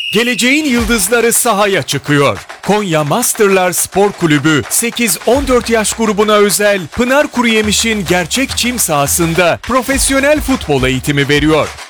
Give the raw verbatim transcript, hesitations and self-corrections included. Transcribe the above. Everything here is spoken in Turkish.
Geleceğin yıldızları sahaya çıkıyor. Konya Masterlar Spor Kulübü sekiz on dört yaş grubuna özel Pınar Kuruyemiş'in gerçek çim sahasında profesyonel futbol eğitimi veriyor.